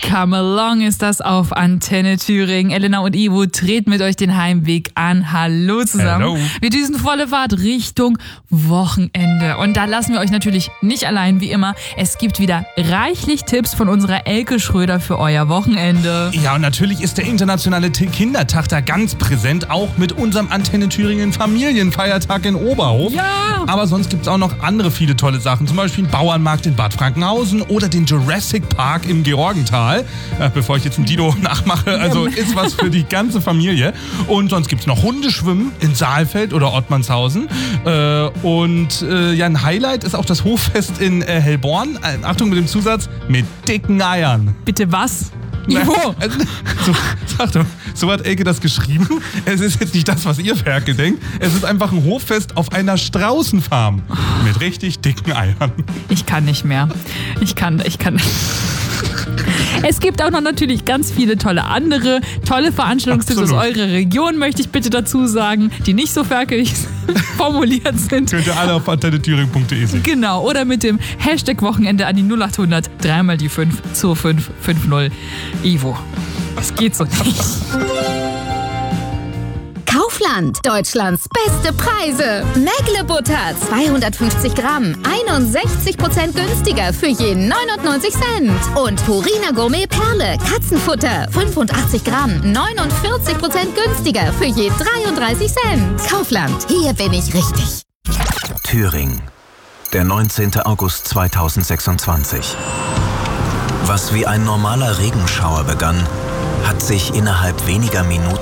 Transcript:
Come Along ist das auf Antenne Thüringen. Elena und Ivo treten mit euch den Heimweg an. Hallo zusammen. Hello. Wir düsen volle Fahrt Richtung Wochenende. Und da lassen wir euch natürlich nicht allein, wie immer. Es gibt wieder reichlich Tipps von unserer Elke Schröder für euer Wochenende. Ja, und natürlich ist der internationale Kindertag da ganz präsent, auch mit unserem Antenne Thüringen Familienfeiertag in Oberhof. Ja. Aber sonst gibt es auch noch andere viele tolle Sachen, zum Beispiel einen Bauernmarkt in Bad Frankenhausen oder den Jurassic Park im Georgental. Bevor ich jetzt einen Dino nachmache, also ist was für die ganze Familie. Und sonst gibt es noch Hundeschwimmen in Saalfeld oder Ottmannshausen. Ein Highlight ist auch das Hoffest in Hellborn. Achtung mit dem Zusatz, mit dicken Eiern. Bitte was? Ivo! So hat Elke das geschrieben. Es ist jetzt nicht das, was ihr Ferkel denkt. Es ist einfach ein Hoffest auf einer Straußenfarm. Mit richtig dicken Eiern. Ich kann nicht mehr. Ich kann. Es gibt auch noch natürlich ganz viele tolle Veranstaltungstipps aus eurer Region, möchte ich bitte dazu sagen, die nicht so ferkel formuliert sind. Könnt ihr alle auf antennethüringen.de sehen. Genau, oder mit dem Hashtag Wochenende an die 0800 3 mal die 5 2550. Ivo, das geht so nicht. Kaufland, Deutschlands beste Preise. Mägle-Butter, 250 Gramm, 61% günstiger für je 99 Cent. Und Purina Gourmet Perle, Katzenfutter, 85 Gramm, 49% günstiger für je 33 Cent. Kaufland, hier bin ich richtig. Thüringen, der 19. August 2026. Was wie ein normaler Regenschauer begann, hat sich innerhalb weniger Minuten